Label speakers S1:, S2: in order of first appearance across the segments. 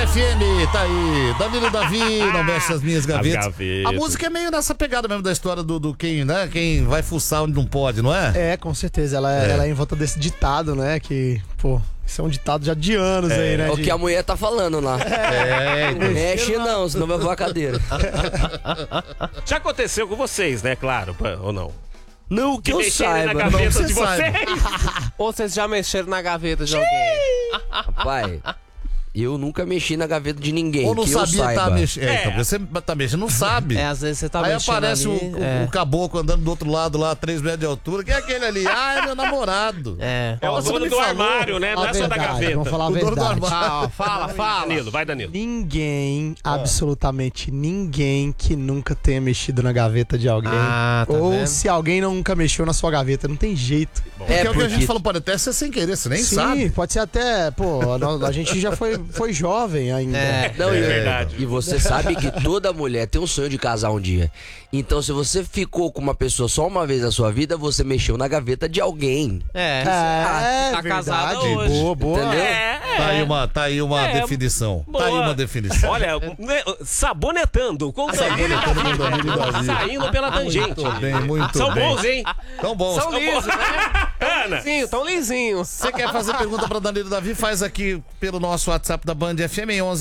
S1: FM, tá aí. Danilo e Davi, não mexe as minhas gavetas.
S2: gavetas.
S1: A música é meio nessa pegada mesmo da história do quem, né? Quem vai fuçar onde não pode, não é?
S3: É, com certeza. Ela é em volta desse ditado, né? Que, pô, isso é um ditado já de anos aí, né?
S4: É o que a mulher tá falando lá. Mexe não, senão vai voar a cadeira.
S2: Já aconteceu com vocês, né? Claro, ou não?
S4: Não que eu
S2: Mexerem na
S4: saiba.
S2: gaveta
S1: Não,
S2: de
S1: você saiba.
S2: vocês.
S5: Ou vocês já mexeram na gaveta de alguém?
S4: Rapaz, eu nunca mexi na gaveta de ninguém.
S1: Ou não
S4: que eu
S1: sabia
S4: saiba.
S1: tá mexendo. Então, você tá mexendo, não sabe.
S5: É, às vezes você tá
S1: Aí
S5: mexendo
S1: aparece
S5: ali,
S1: o caboclo andando do outro lado lá, 3 metros de altura. Quem é aquele ali? Ah, é meu namorado.
S5: É.
S2: É o
S1: Você
S2: dono
S1: me
S2: do
S1: falou
S2: armário, né? Não
S3: A
S2: é só da
S3: verdade,
S2: gaveta.
S3: vamos falar a
S1: O dono do
S3: verdade.
S1: armário.
S5: Fala.
S2: Danilo, vai, Danilo.
S3: Ninguém, absolutamente ninguém que nunca tenha mexido na gaveta de alguém.
S5: Ah, tá
S3: ou
S5: vendo?
S3: se alguém nunca mexeu na sua gaveta, não tem jeito.
S1: Porque é o que a gente falou, pode até ser sem querer, você nem
S3: Sim,
S1: sabe.
S3: pode ser até, pô, a gente já foi jovem ainda.
S5: É.
S4: Não,
S2: É verdade.
S4: E você sabe que toda mulher tem um sonho de casar um dia. Então, se você ficou com uma pessoa só uma vez na sua vida, você mexeu na gaveta de alguém.
S5: É.
S3: É,
S5: tá casada
S3: verdade.
S5: hoje.
S3: Boa.
S4: Entendeu?
S1: Tá aí uma
S2: É,
S1: definição.
S2: boa.
S1: Tá aí uma definição.
S2: Olha, sabonetando com Danilo e Davi. Saindo pela tangente.
S1: Muito bem, muito
S2: São
S1: bem.
S2: bons, hein?
S1: Tão bons.
S5: São lisos, né?
S2: Ana,
S5: Tão lisinhos.
S1: Você quer fazer pergunta pra Danilo e Davi? Faz aqui pelo nosso WhatsApp da Band FM em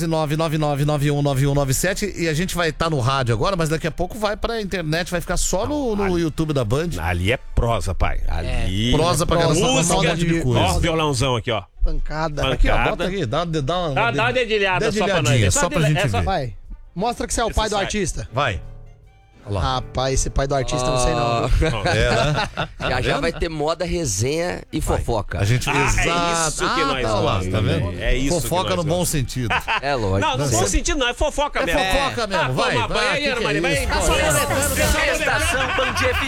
S1: 11999919197 e a gente vai estar no rádio agora, mas daqui a pouco vai pra internet, vai ficar só no YouTube da Band.
S2: ali é prosa, pai. Ali.
S1: Prosa pra galera
S3: prosa,
S1: saber um monte de
S3: música.
S1: coisa.
S2: Ó, violãozão aqui, ó.
S3: Pancada.
S1: Aqui, ó,
S2: Pancada.
S1: bota aqui, dá uma
S2: Dá uma dedilhada só pra nós.
S1: dedilhadinha,
S2: É
S1: só pra gente
S2: é
S1: ver.
S3: Vai. Mostra que você é o pai do
S2: sai.
S3: artista.
S1: Vai. Olha lá.
S3: Rapaz, esse pai do artista eu não sei não.
S4: Já vai ter moda, resenha e fofoca.
S1: A gente
S2: Ah, é isso que nós
S1: tá lá,
S2: gostamos.
S1: tá vendo?
S2: É isso que
S1: Fofoca
S2: nós
S1: no bom sentido.
S4: É lógico.
S2: Não, no bom sentido não, é fofoca mesmo.
S1: Fofoca mesmo, vai.
S2: Toma banho aí,
S1: que
S2: Ana Maria,
S1: é
S2: vai.
S1: isso?
S2: Tá sabonetando,
S4: Estação Band FM.